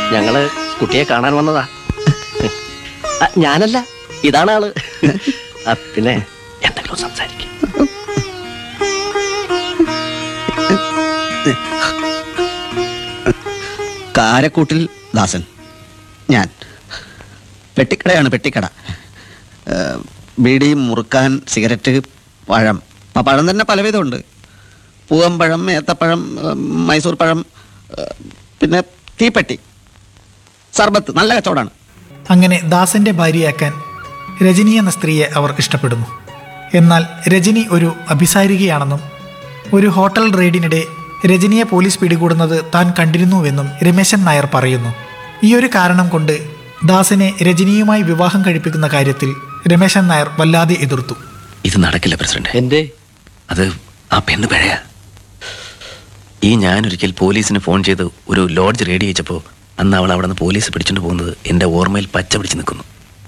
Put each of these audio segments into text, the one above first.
ഞങ്ങള് കുട്ടിയെ കാണാൻ വന്നതാ. ഞാനല്ല, ഇതാണ് ആള്. പിന്നെ എന്തെങ്കിലും സംസാരിക്കും. കാരക്കൂട്ടിൽ ദാസൻ. ഞാൻ പെട്ടിക്കടയാണ്, പെട്ടിക്കട. ബീഡി, മുറുക്കാൻ, സിഗരറ്റ്, പഴം. പഴം തന്നെ പലവിധമുണ്ട്. പൂവമ്പഴം, ഏത്തപ്പഴം, മൈസൂർ പഴം, പിന്നെ തീപ്പെട്ടി, സർബത്ത്. നല്ല കച്ചവടമാണ്. അങ്ങനെ ദാസന്റെ ഭാര്യയാക്കാൻ രജനി എന്ന സ്ത്രീയെ അവർ ഇഷ്ടപ്പെടുന്നു. എന്നാൽ രജനി ഒരു അഭിസാരികയാണെന്നും ഒരു ഹോട്ടൽ റെയ്ഡിനിടെ രജനിയെ പോലീസ് പിടികൂടുന്നത് താൻ കണ്ടിരുന്നുവെന്നും രമേശൻ നായർ പറയുന്നു. ഈ ഒരു കാരണം കൊണ്ട് ദാസനെ രജനിയുമായി വിവാഹം കഴിപ്പിക്കുന്ന കാര്യത്തിൽ രമേശൻ നായർ വല്ലാതെ എതിർത്തു. ഇത് നടക്കില്ല പ്രസിഡന്റ്. എന്തേ? അത് ആ പെണ്ണ് പിഴയാ. ഞാനൊരിക്കൽ പോലീസിന് ഫോൺ ചെയ്ത് ഒരു ലോഡ്ജ് റെഡി ചെയ്യിച്ചപ്പോൾ അന്ന് അവൾ അവിടെ നിന്ന് പോലീസ് പിടിച്ചുകൊണ്ട് പോകുന്നത് എൻ്റെ ഓർമ്മയിൽ പച്ച പിടിച്ച് നിൽക്കുന്നു.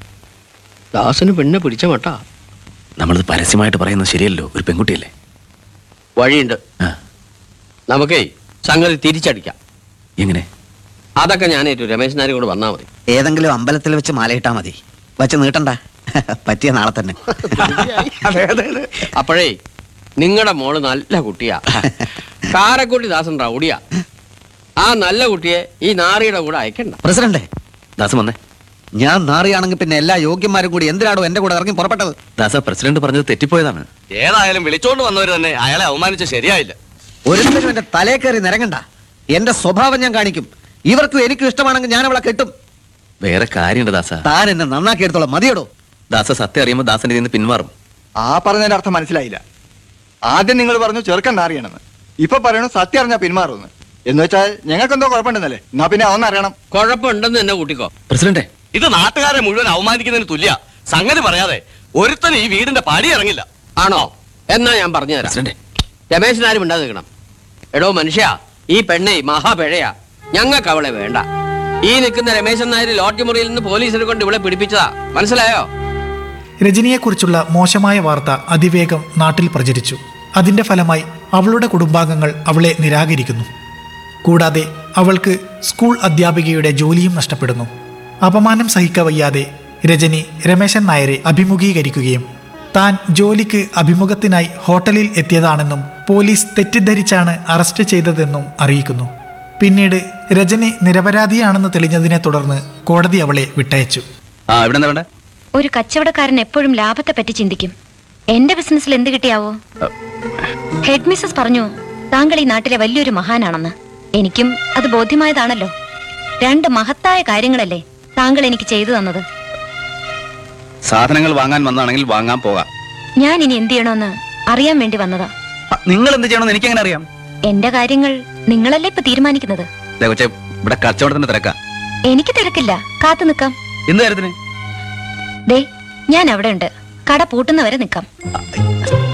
ദാസന് പെണ്ണെ പിടിച്ച മട്ടാ. നമ്മളിത് പരസ്യമായിട്ട് പറയുന്നത് ശരിയല്ലോ, ഒരു പെൺകുട്ടിയല്ലേ. വഴിയുണ്ട്. നമുക്കേ സംഗതി തിരിച്ചടിക്കാം. എങ്ങനെ? അതൊക്കെ ഞാനേറ്റു. രമേശ് നായർ കൂടെ വന്നാൽ മതി. ഏതെങ്കിലും അമ്പലത്തിൽ വെച്ച് മാലയിട്ടാ മതി, വച്ച് നീട്ടണ്ട. പറ്റിയ നാളെ തന്നെ. അപ്പോഴേ നിങ്ങളുടെ മോള് നല്ല കുട്ടിയാ. കാരക്കുട്ടി ദാസൻ റൗഡിയാ. ആ നല്ല കുട്ടിയെ ഈ നാറിയുടെ കൂടെ അയക്കണ്ട. പ്രസിഡന്റ്, ദാസൻ വന്നേ. ഞാൻ നാറിയാണെങ്കിൽ പിന്നെ എല്ലാ യോഗ്യന്മാരും കൂടി എന്തിനാണോ എന്റെ കൂടെ ഇറങ്ങി പുറപ്പെട്ടത്? ദാസ, പ്രസിഡന്റ് പറഞ്ഞത് തെറ്റിപ്പോയതാണ്. ഏതായാലും വിളിച്ചോണ്ട് വന്നവർ തന്നെ അയാളെ അവമാനിച്ച ശരിയായില്ല. ഒരിക്കലും എന്റെ തലേ കയറി നിരങ്ങണ്ട. എന്റെ സ്വഭാവം ഞാൻ കാണിക്കും. ഇവർക്കും എനിക്കും ഇഷ്ടമാണെങ്കിൽ ഞാൻ അവളെ കെട്ടും. വേറെ കാര്യമുണ്ട് ദാസ. താൻ എന്നെ നന്നാക്കി എടുത്തോളാം, മതിയോടോ. ദാസ, സത്യം അറിയുമ്പോൾ ദാസന്റെ നിന്ന് പിന്മാറും. ആ പറഞ്ഞതിന്റെ അർത്ഥം മനസ്സിലായില്ല. ആദ്യം നിങ്ങൾ പറഞ്ഞു ചെറുക്കൻ അറിയണമെന്ന്, ഇപ്പൊ പറയണു സത്യം അറിഞ്ഞാ പിന്മാറുമെന്ന്. എന്ന് വെച്ചാൽ ഞങ്ങൾക്ക് എന്തോ കുഴപ്പമുണ്ടെന്നല്ലേ? എന്നാ പിന്നെ അവൻ അറിയണം. കുഴപ്പമുണ്ടെന്ന് തന്നെ കൂട്ടിക്കോ. പ്രസിഡന്റെ, ഇത് നാട്ടുകാരെ മുഴുവൻ അവമാനിക്കുന്നതിന് തുല്യ. സംഗതി പറയാതെ ഒരുത്തന് ഈ വീടിന്റെ പടി ഇറങ്ങില്ല. ആണോ? എന്നാ ഞാൻ പറഞ്ഞുതരാം. പ്രസിഡന്റ്, രമേശൻ നായർ മിണ്ടാതെ നിൽക്കണം. എടോ മനുഷ്യ, ഈ പെണ്ണെ മഹാപിഴയാ. ഞങ്ങൾക്ക് അവളെ വേണ്ട. ഈ നിൽക്കുന്ന രമേശൻ നായർ ലോഡ്ജ് മുറിയിൽ നിന്ന് പോലീസിനെ കൊണ്ട് ഇവളെ പിടിപ്പിച്ചതാ. മനസ്സിലായോ? രജനിയെക്കുറിച്ചുള്ള മോശമായ വാർത്ത അതിവേഗം നാട്ടിൽ പ്രചരിച്ചു. അതിന്റെ ഫലമായി അവളുടെ കുടുംബാംഗങ്ങൾ അവളെ നിരാകരിക്കുന്നു. കൂടാതെ അവൾക്ക് സ്കൂൾ അധ്യാപികയുടെ ജോലിയും നഷ്ടപ്പെടുന്നു. അപമാനം സഹിക്കവയ്യാതെ രജനി രമേശൻ നായരെ അഭിമുഖീകരിക്കുകയും താൻ ജോലിക്ക് അഭിമുഖത്തിനായി ഹോട്ടലിൽ എത്തിയതാണെന്നും പോലീസ് തെറ്റിദ്ധരിച്ചാണ് അറസ്റ്റ് ചെയ്തതെന്നും അറിയിക്കുന്നു. പിന്നീട് രജനി നിരപരാധിയാണെന്ന് തെളിഞ്ഞതിനെ തുടർന്ന് കോടതി അവളെ വിട്ടയച്ചു. ഒരു കച്ചവടക്കാരൻ എപ്പോഴും ലാഭത്തെ പറ്റി ചിന്തിക്കും. എന്റെ ബിസിനസ്സിൽ എന്ത് കിട്ടിയാവോ? ഹെഡ് മിസ്സസ് പറഞ്ഞു താങ്കൾ ഈ നാട്ടിലെ വലിയൊരു മഹാനാണെന്ന്. എനിക്കും അത് ബോധ്യമായതാണല്ലോ. 2 മഹത്തായ കാര്യങ്ങളല്ലേ താങ്കൾ എനിക്ക് ചെയ്തു തന്നത്. സാധനങ്ങൾ വാങ്ങാൻ വന്നാണെങ്കിൽ വാങ്ങാൻ പോകാം. ഞാൻ ഇനി എന്ത് ചെയ്യണമെന്ന് അറിയാൻ വേണ്ടി വന്നതാ. നിങ്ങൾ എന്ത് ചെയ്യണമെന്ന് എനിക്ക് എങ്ങനെ അറിയാം? എന്റെ കാര്യങ്ങൾ നിങ്ങളല്ലേ ഇപ്പൊ തീരുമാനിക്കുന്നത്. ഇവിടെ കച്ചവടത്തിന്റെ തിരക്കാ. എനിക്ക് തിരക്കില്ല, കാത്തു നിൽക്കാം. എന്ത് കാര്യത്തിന്? ദേ, ഞാൻ അവിടെ ഉണ്ട്. കട പൂട്ടുന്നവരെ നിൽക്കാം.